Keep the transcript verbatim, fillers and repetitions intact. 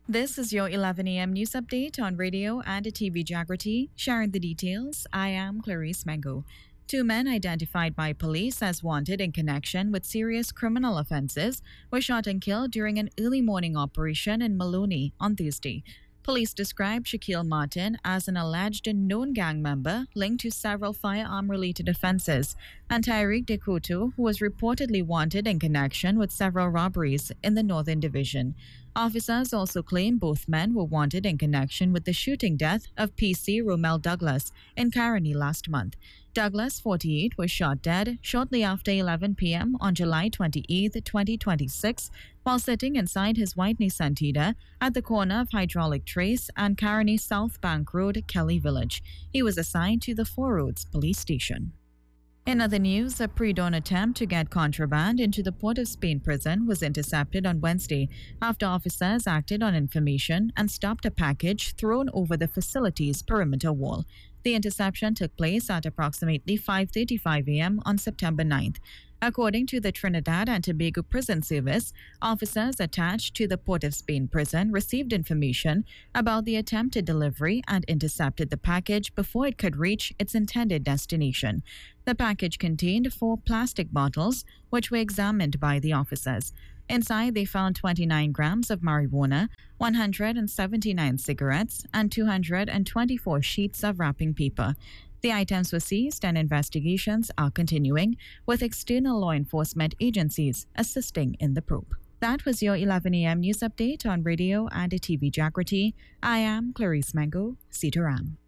This is your eleven a m news update on radio and T V Jagrati. Sharing the details, I am Clarice Mango. Two men identified by police as wanted in connection with serious criminal offenses were shot and killed during an early morning operation in Maloney on Tuesday. Police described Shaquille Martin as an alleged known gang member linked to several firearm-related offenses, and Tyreek Dekoto, who was reportedly wanted in connection with several robberies in the Northern Division. Officers also claim both men were wanted in connection with the shooting death of P C Romel Douglas in Caroni last month. Douglas, forty-eight, was shot dead shortly after eleven p m on July twenty-eighth, twenty twenty-six, while sitting inside his white Nissan Tiida at the corner of Hydraulic Trace and Caroni South Bank Road, Kelly Village. He was assigned to the Four Roads Police Station. In other news, a pre-dawn attempt to get contraband into the Port of Spain prison was intercepted on Wednesday after officers acted on information and stopped a package thrown over the facility's perimeter wall. The interception took place at approximately five thirty-five a m on September ninth. According to the Trinidad and Tobago Prison Service, officers attached to the Port of Spain prison received information about the attempted delivery and intercepted the package before it could reach its intended destination. The package contained four plastic bottles, which were examined by the officers. Inside, they found twenty-nine grams of marijuana, one hundred seventy-nine cigarettes, and two hundred twenty-four sheets of wrapping paper. The items were seized and investigations are continuing, with external law enforcement agencies assisting in the probe. That was your eleven a m news update on radio and T V Jagrati. I am Clarice Mango. Sitaram.